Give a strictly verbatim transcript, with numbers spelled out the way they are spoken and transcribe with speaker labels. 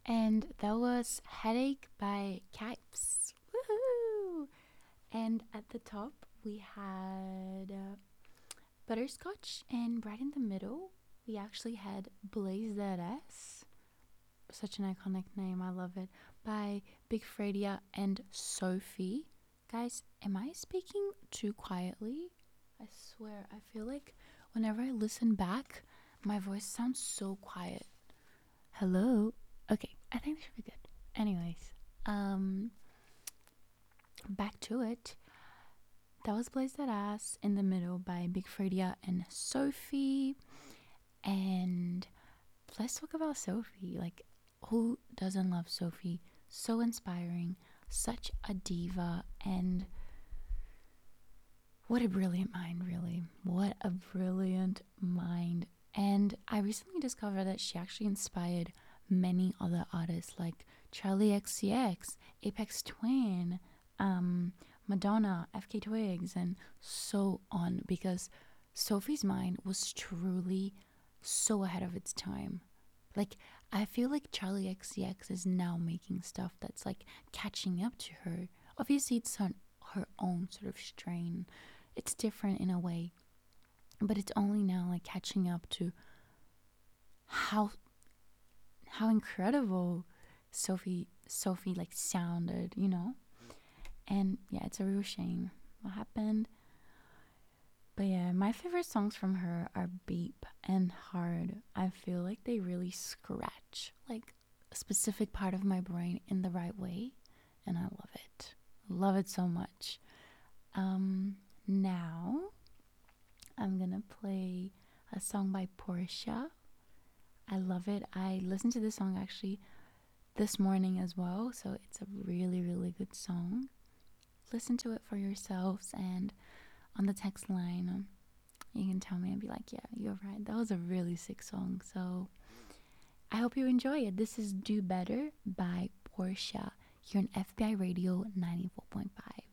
Speaker 1: And that was Headache by Kipes. Woohoo! And at the top, we had uh, Butterscotch, and right in the middle, we actually had Blaze That Ass. Such an iconic name, I love it. By Big Fredia and Sophie. Guys, am I speaking too quietly? I swear, I feel like whenever I listen back, my voice sounds so quiet. Hello? Okay, I think this should be good. Anyways, um, back to it. That was Blaze That Ass in the Middle by Big Fredia and Sophie. And let's talk about Sophie. Like, who doesn't love Sophie? So inspiring, such a diva, and what a brilliant mind, really. What a brilliant mind. And I recently discovered that she actually inspired many other artists like Charlie X C X, Apex Twin, um, Madonna, F K Twigs, and so on, because Sophie's mind was truly so ahead of its time. Like, I feel like Charlie X C X is now making stuff that's like catching up to her. Obviously, it's on her own sort of strain. It's different in a way, but it's only now like catching up to how how incredible Sophie Sophie like sounded, you know? And yeah, it's a real shame what happened. But yeah, my favorite songs from her are Beep and Hard. I feel like they really scratch like a specific part of my brain in the right way, and I love it. Love it so much. Um now I'm gonna play a song by Portia. I love it. I listened to this song actually this morning as well, so it's a really, really good song. Listen to it for yourselves, and on the text line, um, you can tell me and be like, yeah, you're right. That was a really sick song. So I hope you enjoy it. This is Do Better by Portia here on F B I Radio ninety-four point five.